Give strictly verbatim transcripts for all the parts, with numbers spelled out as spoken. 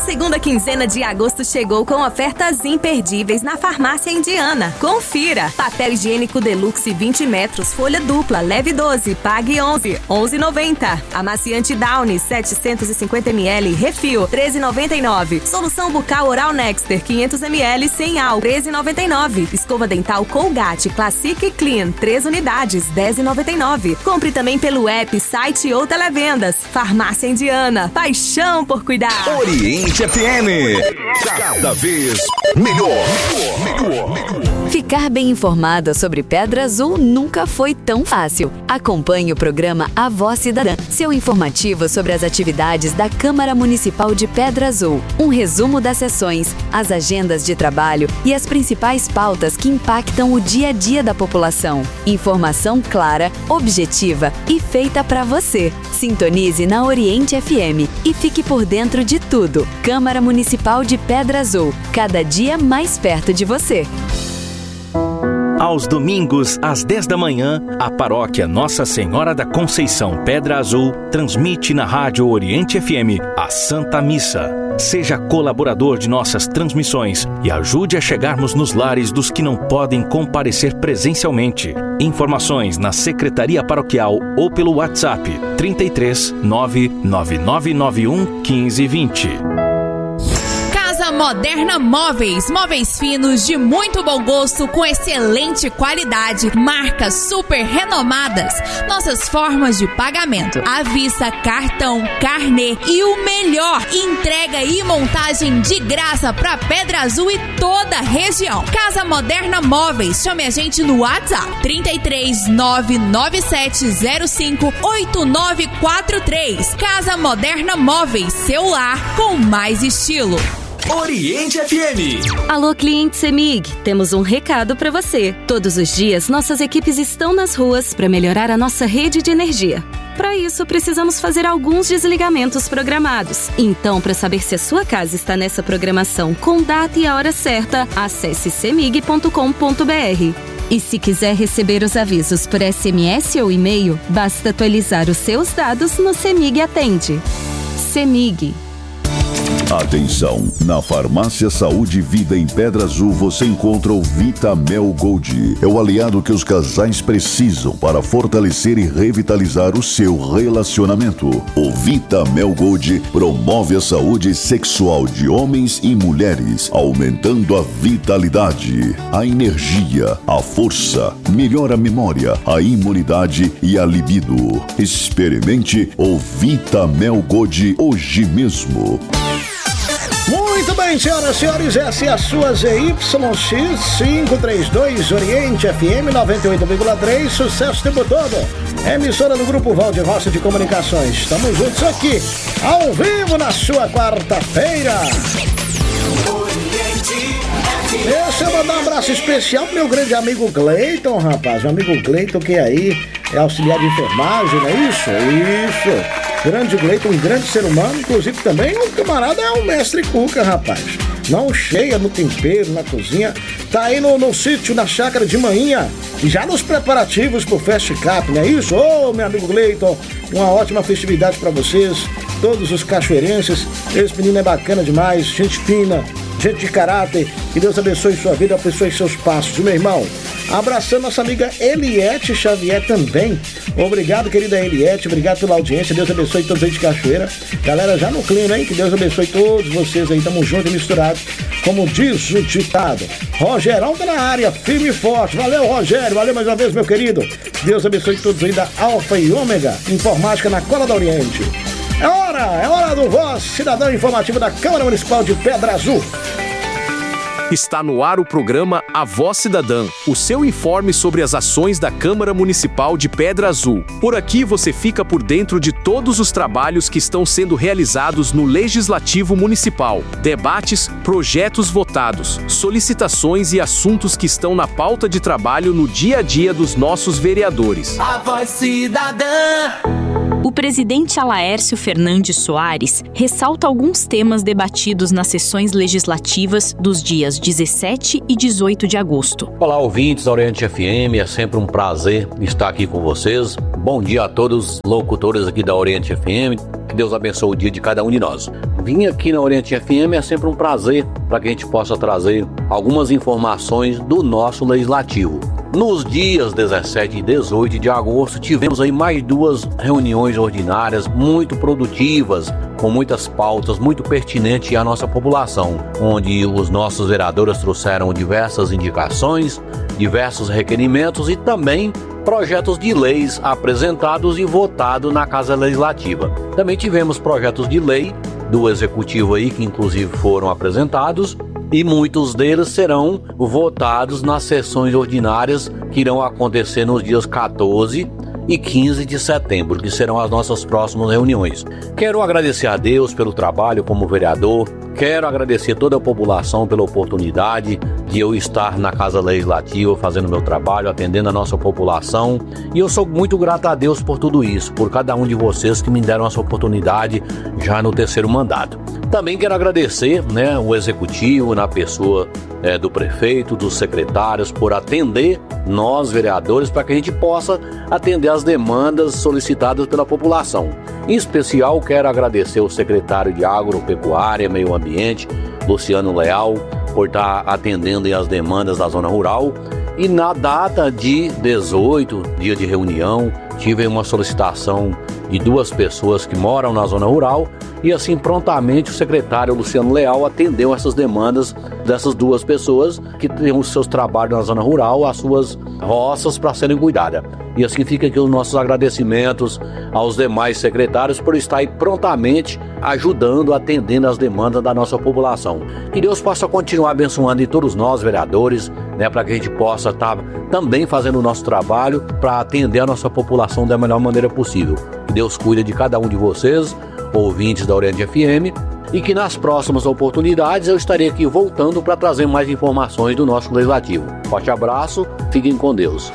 segunda quinzena de agosto chegou com ofertas imperdíveis na Farmácia Indiana. Confira! Papel higiênico Deluxe vinte metros, folha dupla, leve doze, pague onze, onze e noventa. Amaciante Downy setecentos e cinquenta mililitros, refil, treze e noventa e nove. Solução bucal Oral Nexter quinhentos mililitros, sem álcool, treze e noventa e nove. Escova dental Colgate Classic Clean, três unidades, dez e noventa e nove. Compre também pelo app, site ou televendas. Farmácia Indiana, paixão por cuidar. Oriente F M, cada vez melhor, melhor, melhor, melhor. Ficar bem informada sobre Pedra Azul nunca foi tão fácil. Acompanhe o programa A Voz Cidadã, seu informativo sobre as atividades da Câmara Municipal de Pedra Azul. Um resumo das sessões, as agendas de trabalho e as principais pautas que impactam o dia a dia da população. Informação clara, objetiva e feita para você. Sintonize na Oriente F M e fique por dentro de tudo. Câmara Municipal de Pedra Azul, cada dia mais perto de você. Aos domingos, às dez da manhã, a paróquia Nossa Senhora da Conceição Pedra Azul transmite na Rádio Oriente F M a Santa Missa. Seja colaborador de nossas transmissões e ajude a chegarmos nos lares dos que não podem comparecer presencialmente. Informações na Secretaria Paroquial ou pelo WhatsApp trinta e três, nove nove nove nove um, quinze, vinte. Moderna Móveis, móveis finos de muito bom gosto com excelente qualidade, marcas super renomadas, nossas formas de pagamento, à vista, cartão, carnê e o melhor, entrega e montagem de graça para Pedra Azul e toda a região. Casa Moderna Móveis, chame a gente no WhatsApp trinta e três, nove nove sete zero cinco, oito nove quatro três. Casa Moderna Móveis, seu lar com mais estilo. Oriente F M. Alô, cliente CEMIG, temos um recado para você. Todos os dias, nossas equipes estão nas ruas para melhorar a nossa rede de energia. Para isso, precisamos fazer alguns desligamentos programados. Então, para saber se a sua casa está nessa programação com data e a hora certa, acesse cemig ponto com ponto br. E se quiser receber os avisos por S M S ou e-mail, basta atualizar os seus dados no CEMIG Atende. CEMIG. Atenção! Na Farmácia Saúde e Vida em Pedra Azul você encontra o Vitamel Gold. É o aliado que os casais precisam para fortalecer e revitalizar o seu relacionamento. O Vitamel Gold promove a saúde sexual de homens e mulheres, aumentando a vitalidade, a energia, a força, melhora a memória, a imunidade e a libido. Experimente o Vitamel Gold hoje mesmo. Muito bem, senhoras e senhores, essa é a sua Z Y X quinhentos e trinta e dois Oriente F M noventa e oito vírgula três, sucesso o tempo todo. Emissora do Grupo Valde Rossi de Comunicações. Estamos juntos aqui, ao vivo na sua quarta-feira. Deixa eu mandar um abraço especial pro meu grande amigo Cleiton, rapaz. O amigo Cleiton que aí é auxiliar de enfermagem, não é isso? Isso. Grande Cleiton, um grande ser humano, inclusive também o camarada é um mestre cuca, rapaz. Não cheia no tempero, na cozinha, tá aí no, no sítio, na chácara de manhã, já nos preparativos pro Fast Cap, não é isso? Ô, meu amigo Cleiton, uma ótima festividade pra vocês, todos os cachoeirenses. Esse menino é bacana demais, gente fina, gente de caráter, que Deus abençoe sua vida, abençoe seus passos, meu irmão. Abraçando nossa amiga Eliette Xavier também. Obrigado, querida Eliette, obrigado pela audiência, Deus abençoe todos aí de Cachoeira. Galera, já no clima, hein? Que Deus abençoe todos vocês aí, tamo juntos e misturados, como diz o ditado. Rogerão tá na área, firme e forte. Valeu, Rogério, valeu mais uma vez, meu querido. Deus abençoe todos aí da Alfa e Ômega, Informática na Cola da Oriente. É hora, é hora do Voz Cidadão Informativo da Câmara Municipal de Pedra Azul. Está no ar o programa A Voz Cidadã, o seu informe sobre as ações da Câmara Municipal de Pedra Azul. Por aqui você fica por dentro de todos os trabalhos que estão sendo realizados no Legislativo Municipal, debates, projetos votados, solicitações e assuntos que estão na pauta de trabalho no dia a dia dos nossos vereadores. A Voz Cidadã. O presidente Alaércio Fernandes Soares ressalta alguns temas debatidos nas sessões legislativas dos dias dezessete e dezoito de agosto. Olá, ouvintes da Oriente F M, é sempre um prazer estar aqui com vocês. Bom dia a todos os locutores aqui da Oriente F M, que Deus abençoe o dia de cada um de nós. vir aqui na Oriente F M é sempre um prazer para que a gente possa trazer algumas informações do nosso Legislativo. Nos dias dezessete e dezoito de agosto, tivemos aí mais duas reuniões ordinárias muito produtivas, com muitas pautas muito pertinentes à nossa população, onde os nossos vereadores trouxeram diversas indicações, diversos requerimentos e também projetos de leis apresentados e votados na Casa Legislativa. Também tivemos projetos de lei do Executivo aí, que inclusive foram apresentados, e muitos deles serão votados nas sessões ordinárias que irão acontecer nos dias quatorze e quinze de setembro, que serão as nossas próximas reuniões. Quero agradecer a Deus pelo trabalho como vereador, quero agradecer toda a população pela oportunidade de eu estar na Casa Legislativa fazendo meu trabalho, atendendo a nossa população, e eu sou muito grato a Deus por tudo isso, por cada um de vocês que me deram essa oportunidade já no terceiro mandato. Também quero agradecer, né, o Executivo, na pessoa é, do prefeito, dos secretários, por atender nós, vereadores, para que a gente possa atender as demandas solicitadas pela população. Em especial, quero agradecer o secretário de Agropecuária, Meio Ambiente, Luciano Leal, por estar atendendo as demandas da zona rural. E na data de dezoito, dia de reunião, tive uma solicitação de duas pessoas que moram na zona rural, e assim prontamente o secretário Luciano Leal atendeu essas demandas dessas duas pessoas que têm os seus trabalhos na zona rural, as suas roças para serem cuidadas. E assim fica aqui os nossos agradecimentos aos demais secretários por estar aí prontamente ajudando, atendendo as demandas da nossa população. Que Deus possa continuar abençoando em todos nós, vereadores, né, para que a gente possa estar também fazendo o nosso trabalho para atender a nossa população da melhor maneira possível. Que Deus cuide de cada um de vocês, ouvintes da Oriente F M, e que nas próximas oportunidades eu estarei aqui voltando para trazer mais informações do nosso Legislativo. Forte abraço, fiquem com Deus.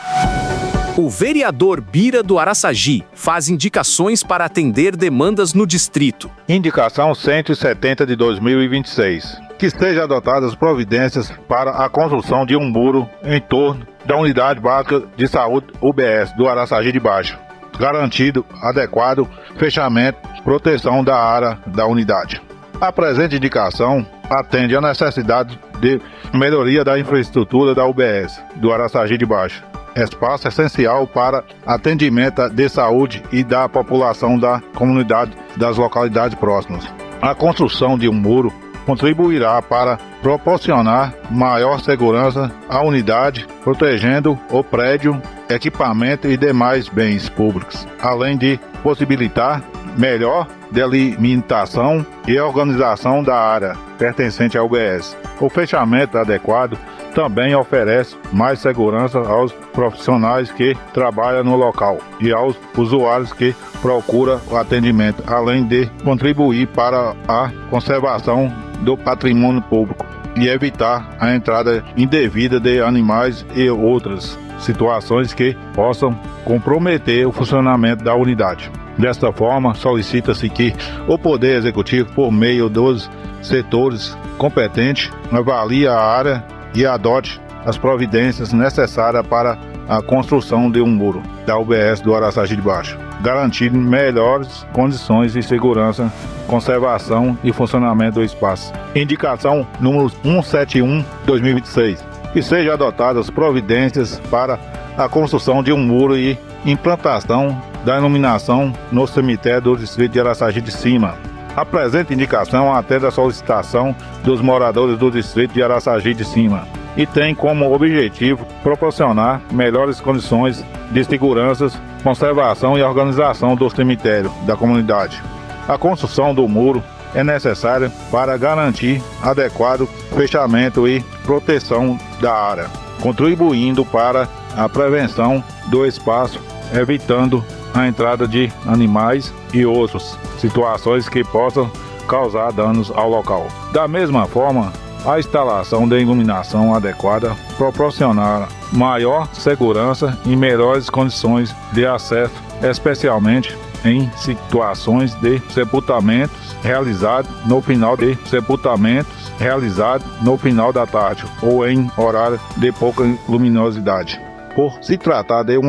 O vereador Bira do Araçagi faz indicações para atender demandas no distrito. Indicação cento e setenta de dois mil e vinte e seis. Que sejam adotadas providências para a construção de um muro em torno da Unidade Básica de Saúde U B S do Araçagi de Baixo, garantido adequado fechamento e proteção da área da unidade. A presente indicação atende à necessidade de melhoria da infraestrutura da U B S do Araçagi de Baixo, espaço essencial para atendimento de saúde e da população da comunidade das localidades próximas. A construção de um muro contribuirá para proporcionar maior segurança à unidade, protegendo o prédio, equipamento e demais bens públicos, além de possibilitar melhor delimitação e organização da área pertencente à U B S. O fechamento adequado também oferece mais segurança aos profissionais que trabalham no local e aos usuários que procuram o atendimento, além de contribuir para a conservação do patrimônio público e evitar a entrada indevida de animais e outras situações que possam comprometer o funcionamento da unidade. Desta forma, solicita-se que o Poder Executivo, por meio dos setores competentes, avalie a área e adote as providências necessárias para a construção de um muro da U B S do Araçagi de Baixo, garantindo melhores condições de segurança, conservação e funcionamento do espaço. Indicação número cento e setenta e um de dois mil e vinte e seis. Que sejam adotadas providências para a construção de um muro e implantação da iluminação no cemitério do distrito de Araçagi de Cima. A presente indicação atende à solicitação dos moradores do distrito de Araçagi de Cima e tem como objetivo proporcionar melhores condições de segurança, conservação e organização do cemitério da comunidade. A construção do muro é necessária para garantir adequado fechamento e proteção da área, contribuindo para a prevenção do espaço, evitando a entrada de animais e outras situações que possam causar danos ao local. Da mesma forma, a instalação de iluminação adequada proporcionará maior segurança e melhores condições de acesso, especialmente em situações de sepultamentos realizados no final de sepultamentos realizados no final da tarde ou em horário de pouca luminosidade. Por se tratar de um